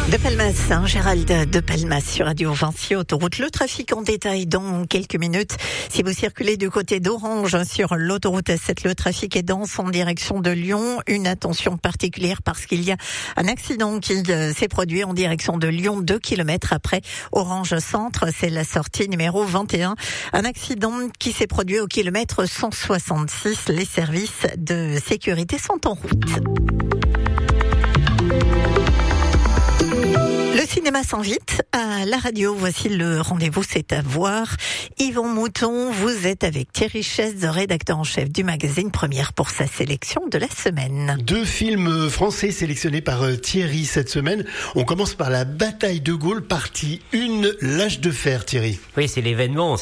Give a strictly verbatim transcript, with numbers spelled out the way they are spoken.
De Palmas, hein, Gérald de Palmas sur Radio Vinci Autoroute. Le trafic en détail dans quelques minutes. Si vous circulez du côté d'Orange sur l'autoroute A sept, le trafic est dense en direction de Lyon. Une attention particulière parce qu'il y a un accident qui euh, s'est produit en direction de Lyon, deux kilomètres après Orange Centre. C'est la sortie numéro vingt et un. Un accident qui s'est produit au kilomètre cent soixante-six. Les services de sécurité sont en route. Le cinéma s'invite à la radio. Voici le rendez-vous, c'est à voir. Yvon Mouton, vous êtes avec Thierry Chaise, rédacteur en chef du magazine Première pour sa sélection de la semaine. Deux films français sélectionnés par Thierry cette semaine. On commence par La Bataille de Gaulle, partie un, L'âge de fer, Thierry. Oui, c'est l'événement.